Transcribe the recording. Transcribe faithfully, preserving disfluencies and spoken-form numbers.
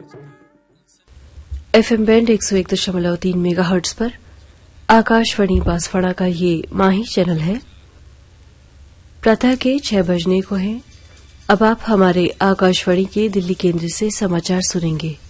FM band एक सौ एक दशमलव तीन मेगाहर्ट्ज पर आकाशवाणी बांसवाड़ा का ये माही चैनल है। प्रातः के छह बजने को है। अब आप हमारे आकाशवाणी के दिल्ली केंद्र से समाचार सुनेंगे।